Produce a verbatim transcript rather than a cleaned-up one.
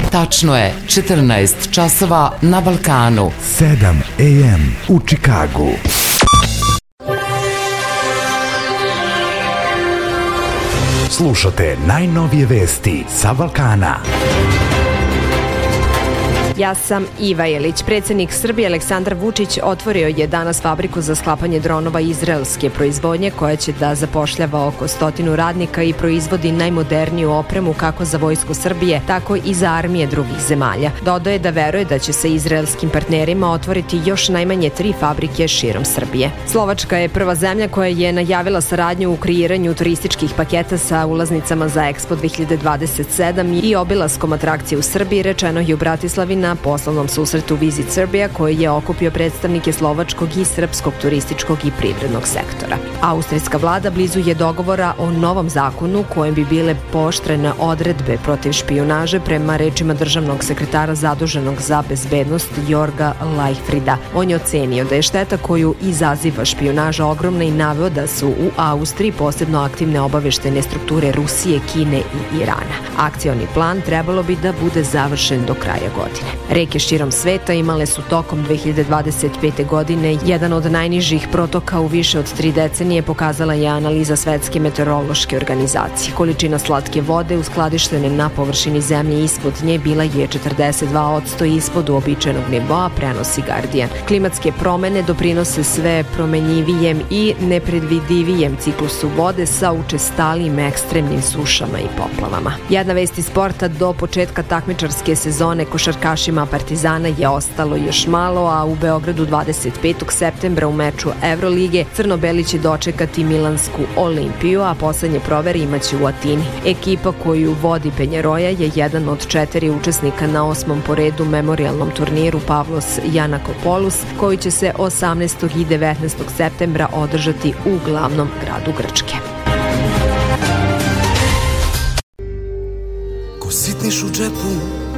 Tačno je četrnaest časova na Balkanu. sedam a m u Čikagu. Slušate najnovije vesti sa Balkana. Ja sam Iva Jelić. Predsjednik Srbije Aleksandar Vučić otvorio je danas fabriku za sklapanje dronova izraelske proizvodnje koja će da zapošljava oko stotinu radnika i proizvodi najmoderniju opremu kako za vojsku Srbije, tako i za armije drugih zemalja. Dodaje da veruje da će se izraelskim partnerima otvoriti još najmanje tri fabrike širom Srbije. Slovačka je prva zemlja koja je najavila saradnju u kreiranju turističkih paketa sa ulaznicama za Expo dve hiljade dvadeset sedam i obilaskom atrakcije u Srbiji, rečeno je u Bratislavi na poslovnom susretu Visit Serbia koji je okupio predstavnike slovačkog i srpskog turističkog i privrednog sektora. Austrijska vlada blizu je dogovora o novom zakonu kojem bi bile pooštrene odredbe protiv špijunaže prema rečima državnog sekretara zaduženog za bezbednost Jorga Leichtfrieda. On je ocenio da je šteta koju izaziva špijunaža ogromna i naveo da su u Austriji posebno aktivne obaveštene strukture Rusije, Kine i Irana. Akcioni plan trebalo bi da bude završen do kraja godine. Reke širom sveta imale su tokom dve hiljade dvadeset pete. godine jedan od najnižih protoka u više od tri decenije, pokazala je analiza Svetske meteorološke organizacije. Količina slatke vode uskladištene na površini zemlje ispod nje bila je četrdeset dva posto ispod uobičajenog nivoa, prenosi Guardian. Klimatske promene doprinose sve promenjivijem i nepredvidivijem ciklusu vode sa učestalijim ekstremnim sušama i poplavama. Jedna vest iz sporta: do početka takmičarske sezone košarkašima Partizana je ostalo još malo, a u Beogradu dvadeset petog septembra u meču Evrolige crno-beli će dočekati Milansku Olimpiju, a poslednje provere imaće u Atini. Ekipa koju vodi Penjeroja je jedan od četiri učesnika na osmom po redu memorijalnom turniru Pavlos Janakopoulos, koji će se osamnaestog i devetnaestog septembra održati u glavnom gradu Grčke. Ko sitniš u džepu